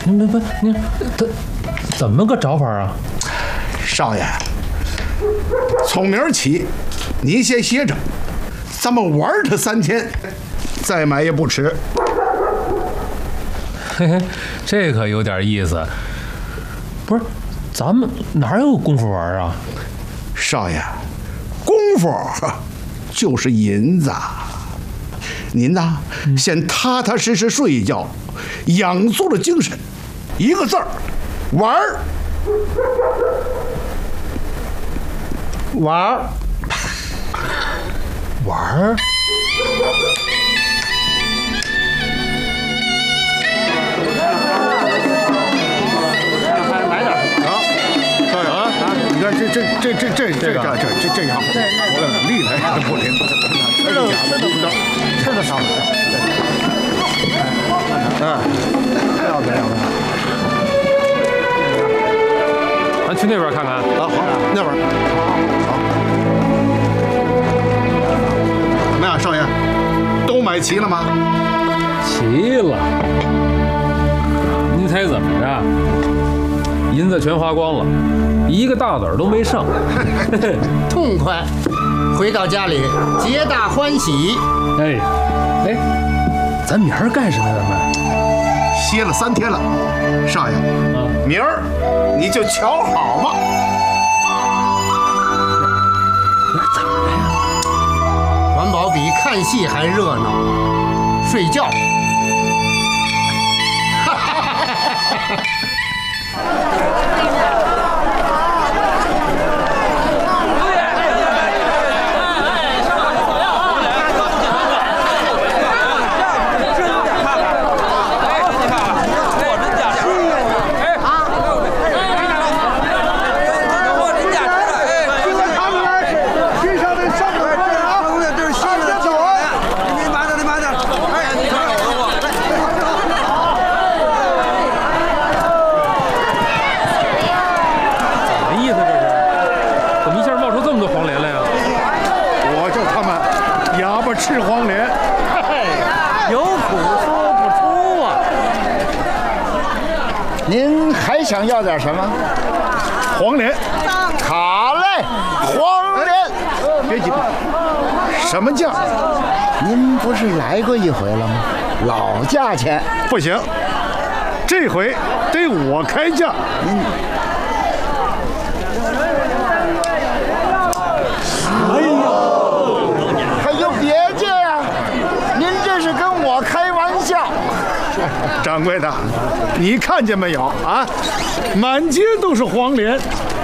你他怎么个找法啊？ 少爷，从明儿起，你先歇着，咱们玩他3天，再买也不迟。 嘿嘿，这可有点意思。不是，咱们哪有功夫玩啊？ 少爷，功夫就是银子。您呐，先踏踏实实睡一觉，养足了精神，一个字儿，玩儿。 玩儿，玩儿。 买点啊，少爷啊，你看这样，我厉害不灵， 吃的少，要不要？ 咱去那边看看啊，好，那边好。怎么样，少爷，都买齐了吗？ 齐了。您猜怎么着？银子全花光了，一个大子儿都没剩。 痛快！回到家里，皆大欢喜。 哎，咱明儿干什么？咱们歇了3天了，少爷，明儿你就瞧好吧。 怎么了呀？ 环保比看戏还热闹，睡觉。 吃黄连， 有苦说不出啊！您还想要点什么？ 黄连， 好嘞，黄连。 别急，什么价？ 您不是来过一回了吗？老价钱。 不行，这回得我开价。 哎呦，还有别介呀！您这是跟我开玩笑。 掌柜的，你看见没有啊？满街都是黄连，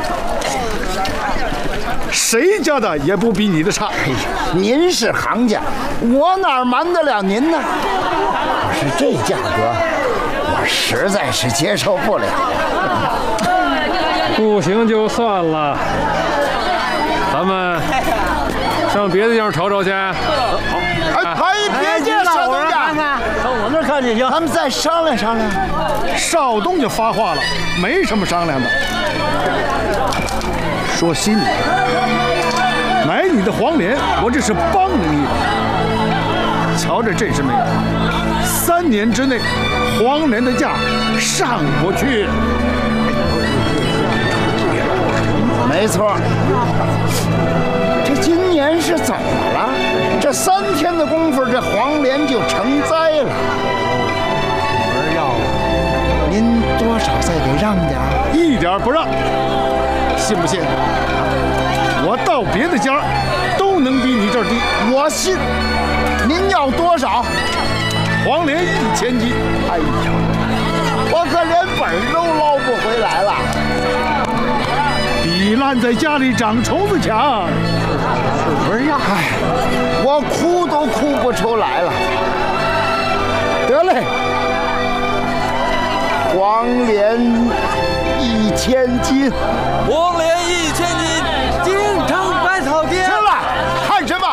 谁家的也不比你的差。 哎呀，您是行家，我哪瞒得了您呢？可是这价格，我实在是接受不了。 不行就算了，咱们上别的地方瞅瞅去。 别介，少东家， 上我那儿看去行。 他们再商量商量。 少东就发话了，没什么商量的。说心里话，买你的黄连，我这是帮你。瞧着这是没有，3年之内，黄连的价上不去。 没错，这今年是怎么了？这3天的功夫，这黄连就成灾了。我要您多少再给让点儿？ 一点不让，信不信？我到别的家都能比你这儿低。 我信。您要多少？ 黄连1000斤。 哎呀，我可连本都捞不回来了。 比烂在家里长虫子强。 不是呀，我哭都哭不出来了。得嘞，黄连1000斤， 黄连1000斤，京城百草店。 行了，看什么？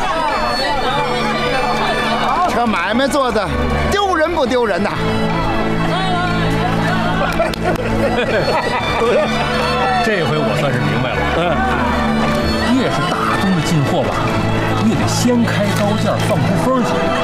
这买卖做的丢人不丢人呐？ 这回我算是明白了。越是大宗的进货吧，越得先开高价放出风去。